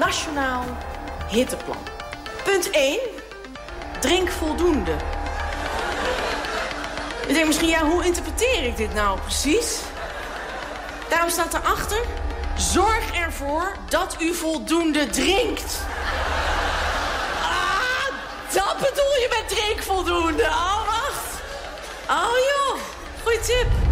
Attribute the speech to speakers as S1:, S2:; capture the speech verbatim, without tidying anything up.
S1: nationaal hitteplan. Punt één. Drink voldoende. Je denkt misschien, ja, hoe interpreteer ik dit nou precies? Daarom staat erachter: zorg ervoor dat u voldoende drinkt. Ah, dat bedoel je met drink voldoende. Oh, wacht. Oh joh, goeie tip.